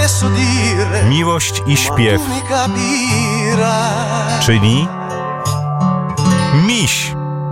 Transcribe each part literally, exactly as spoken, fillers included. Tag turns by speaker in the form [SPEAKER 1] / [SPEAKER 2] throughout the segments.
[SPEAKER 1] Miłość i śpiew, czyli miś.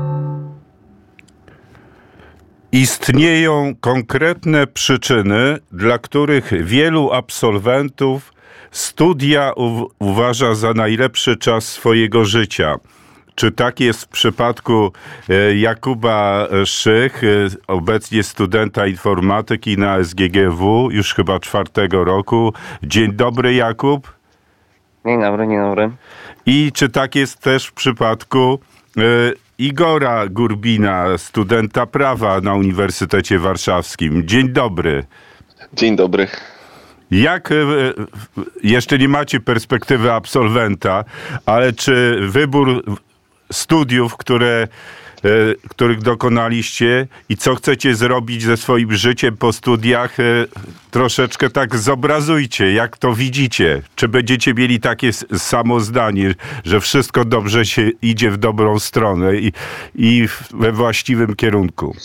[SPEAKER 1] Istnieją konkretne przyczyny, dla których wielu absolwentów studia u- uważa za najlepszy czas swojego życia. Czy tak jest w przypadku e, Jakuba Szych, e, obecnie studenta informatyki na S G G W, już chyba czwartego roku. Dzień dobry, Jakub.
[SPEAKER 2] Dzień dobry, dzień dobry.
[SPEAKER 1] I czy tak jest też w przypadku e, Igora Gurbina, studenta prawa na Uniwersytecie Warszawskim. Dzień dobry.
[SPEAKER 3] Dzień dobry.
[SPEAKER 1] Jak, e, jeszcze nie macie perspektywy absolwenta, ale czy wybór studiów, które, e, których dokonaliście i co chcecie zrobić ze swoim życiem po studiach, e, troszeczkę tak zobrazujcie, jak to widzicie. Czy będziecie mieli takie s- samo zdanie, że wszystko dobrze się idzie w dobrą stronę i, i w- we właściwym kierunku?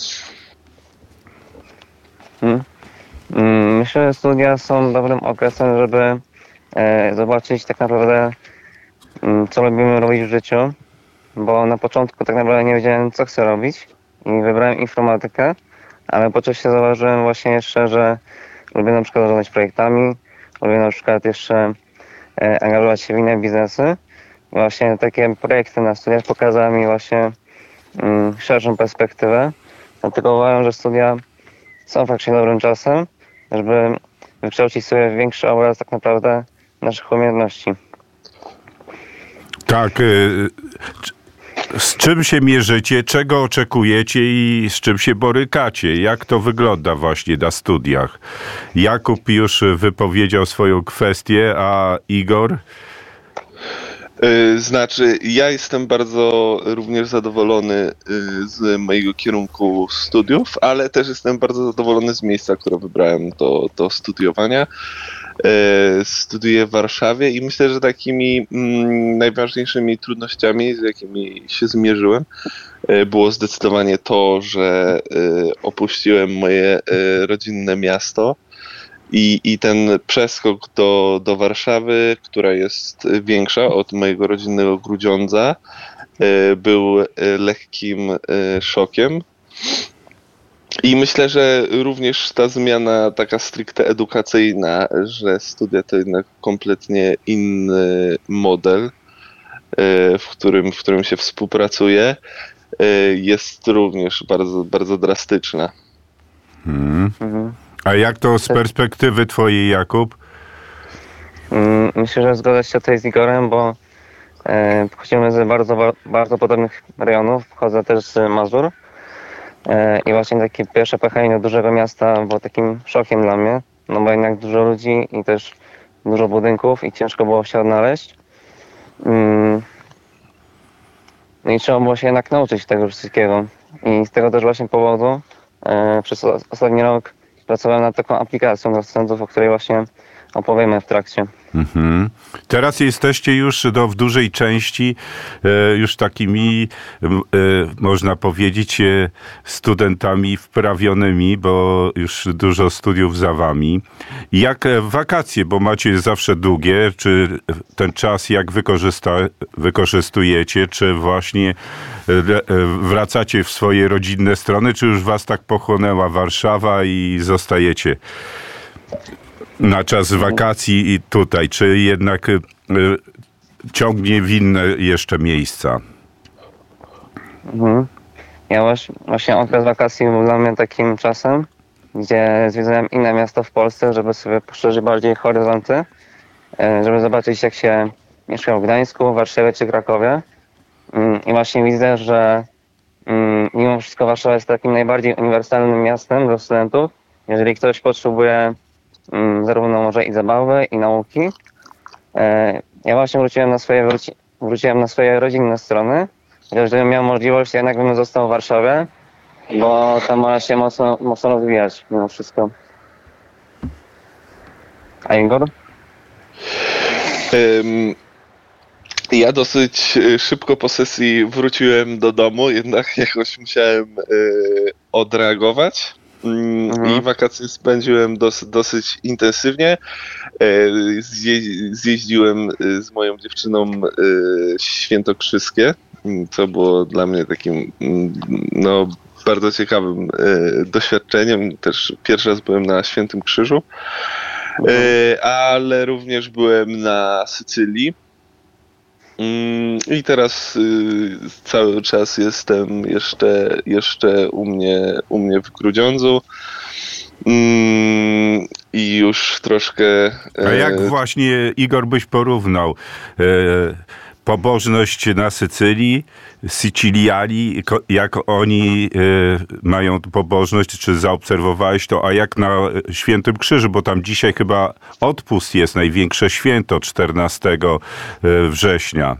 [SPEAKER 2] Hmm. Mm, Myślę, że studia są dobrym okresem, żeby e, zobaczyć tak naprawdę, mm, co lubimy robić w życiu, bo na początku tak naprawdę nie wiedziałem, co chcę robić i wybrałem informatykę, ale po czasie zauważyłem właśnie jeszcze, że lubię na przykład zarządzać projektami, lubię na przykład jeszcze e, angażować się w inne biznesy. I właśnie takie projekty na studiach pokazały mi właśnie mm, szerszą perspektywę, dlatego uważam, że studia są faktycznie dobrym czasem, żeby wykształcić sobie większy obraz tak naprawdę naszych umiejętności.
[SPEAKER 1] Tak. y, c- Z czym się mierzycie, czego oczekujecie i z czym się borykacie? Jak to wygląda właśnie na studiach? Jakub już wypowiedział swoją kwestię, a Igor?
[SPEAKER 3] Y, Znaczy, ja jestem bardzo również zadowolony y, z mojego kierunku studiów, ale też jestem bardzo zadowolony z miejsca, które wybrałem do, do studiowania. Y, Studiuję w Warszawie i myślę, że takimi mm, najważniejszymi trudnościami, z jakimi się zmierzyłem, y, było zdecydowanie to, że y, opuściłem moje y, rodzinne miasto. I, I ten przeskok do, do Warszawy, która jest większa od mojego rodzinnego Grudziądza, y, był y, lekkim y, szokiem. I myślę, że również ta zmiana taka stricte edukacyjna, że studia to jednak kompletnie inny model, y, w którym, w którym się współpracuje, y, jest również bardzo, bardzo drastyczna.
[SPEAKER 1] Hmm.
[SPEAKER 2] Mhm.
[SPEAKER 1] A jak to z perspektywy twojej, Jakub?
[SPEAKER 2] Mm, Myślę, że zgodzę się tutaj z Igorem, bo e, pochodzimy z bardzo, wa- bardzo podobnych rejonów. Pochodzę też z Mazur. E, I właśnie takie pierwsze pojechanie do dużego miasta było takim szokiem dla mnie, no bo jednak dużo ludzi i też dużo budynków i ciężko było się odnaleźć. Mm, No i trzeba było się jednak nauczyć tego wszystkiego. I z tego też właśnie powodu e, przez o- ostatni rok pracowałem nad taką aplikacją dla studentów, o której właśnie opowiemy w trakcie.
[SPEAKER 1] Mhm. Teraz jesteście już no, w dużej części e, już takimi, m, e, można powiedzieć, e, studentami wprawionymi, bo już dużo studiów za wami. Jak e, wakacje, bo macie zawsze długie, czy ten czas jak wykorzysta, wykorzystujecie, czy właśnie e, e, wracacie w swoje rodzinne strony, czy już was tak pochłonęła Warszawa i zostajecie na czas wakacji i tutaj, czy jednak y, y, ciągnie w inne jeszcze miejsca?
[SPEAKER 2] Mhm. Ja właśnie, właśnie okres wakacji był dla mnie takim czasem, gdzie zwiedzałem inne miasta w Polsce, żeby sobie poszerzyć bardziej horyzonty, e, żeby zobaczyć, jak się mieszka w Gdańsku, Warszawie czy Krakowie. Mm, I właśnie widzę, że mm, mimo wszystko Warszawa jest takim najbardziej uniwersalnym miastem dla studentów. Jeżeli ktoś potrzebuje mm, zarówno może i zabawy, i nauki. E, Ja właśnie wróciłem na swoje, wróci, wróciłem na swoje rodzinne strony. Chociaż gdybym miał możliwość, jednak bym został w Warszawie, bo tam można się mocno, mocno rozwijać mimo wszystko. A Igor?
[SPEAKER 3] Ym, Ja dosyć y, szybko po sesji wróciłem do domu, jednak jakoś musiałem y, odreagować. mhm. i wakacje spędziłem dos, dosyć intensywnie. Zje, zjeździłem z moją dziewczyną świętokrzyskie, co było dla mnie takim no, bardzo ciekawym doświadczeniem. Też pierwszy raz byłem na Świętym Krzyżu, mhm. ale również byłem na Sycylii. I teraz y, cały czas jestem jeszcze, jeszcze u mnie, u mnie w Grudziądzu mm, i już troszkę...
[SPEAKER 1] E... A jak właśnie, Igor, byś porównał e, pobożność na Sycylii, Syciliali, jak oni e, mają pobożność, czy zaobserwowałeś to, a jak na Świętym Krzyżu, bo tam dzisiaj chyba odpust jest, największe święto, czternastego września.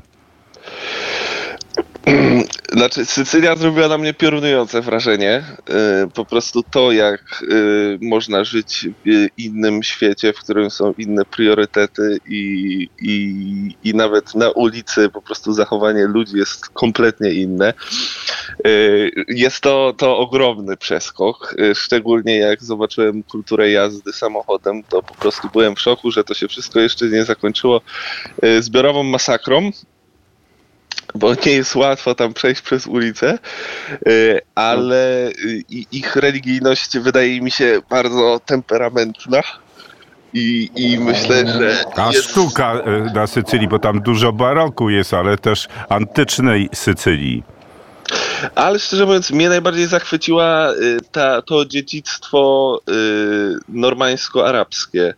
[SPEAKER 3] Znaczy, Sycylia zrobiła na mnie piorunujące wrażenie. Po prostu to, jak można żyć w innym świecie, w którym są inne priorytety i, i, i nawet na ulicy po prostu zachowanie ludzi jest kompletnie inne. Jest to, to ogromny przeskok, szczególnie jak zobaczyłem kulturę jazdy samochodem, to po prostu byłem w szoku, że to się wszystko jeszcze nie zakończyło zbiorową masakrą. Bo nie jest łatwo tam przejść przez ulicę, ale ich religijność wydaje mi się bardzo temperamentna i, i myślę, że...
[SPEAKER 1] A
[SPEAKER 3] jest...
[SPEAKER 1] sztuka na Sycylii, bo tam dużo baroku jest, ale też antycznej Sycylii.
[SPEAKER 3] Ale szczerze mówiąc, mnie najbardziej zachwyciła ta, to dziedzictwo normańsko-arabskie.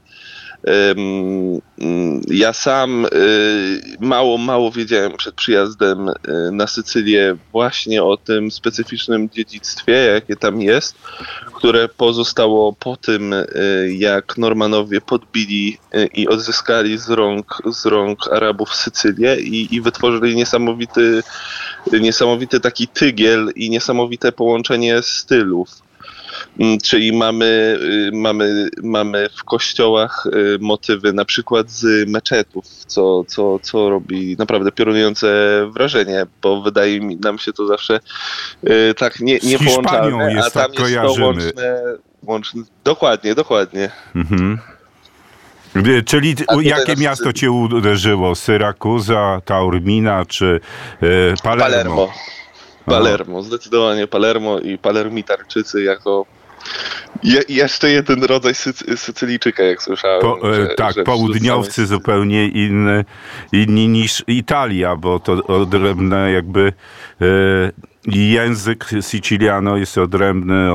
[SPEAKER 3] Ja sam mało, mało wiedziałem przed przyjazdem na Sycylię właśnie o tym specyficznym dziedzictwie, jakie tam jest, które pozostało po tym, jak Normanowie podbili i odzyskali z rąk, z rąk Arabów Sycylię i, i wytworzyli niesamowity, niesamowity taki tygiel i niesamowite połączenie stylów. Czyli mamy, mamy, mamy w kościołach motywy na przykład z meczetów, co, co, co robi naprawdę piorunujące wrażenie, bo wydaje mi nam się to zawsze tak nie, niepołączalne,
[SPEAKER 1] jest,
[SPEAKER 3] a tam
[SPEAKER 1] tak
[SPEAKER 3] jest to łączne, łączne. Dokładnie, dokładnie. Mhm.
[SPEAKER 1] Czyli jakie miasto Sycylii cię uderzyło? Syrakuza, Taormina czy e, Palermo?
[SPEAKER 3] Palermo. Palermo, zdecydowanie Palermo i palermitarczycy jako je, jeszcze jeden rodzaj Sycy, Sycylijczyka, jak słyszałem.
[SPEAKER 1] Po,
[SPEAKER 3] że,
[SPEAKER 1] tak,
[SPEAKER 3] że
[SPEAKER 1] południowcy zupełnie inny, inni niż Italia, bo to odrębne jakby e, język Siciliano jest odrębny